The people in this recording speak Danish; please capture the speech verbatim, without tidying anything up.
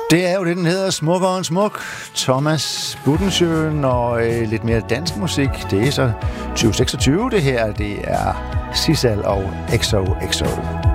Det er jo det, den hedder, Smukkere end smuk. Thomas Budensjøen og øh, lidt mere dansk musik. Det er så tyve seksogtyve, det her. Det er Sissal og X O X O.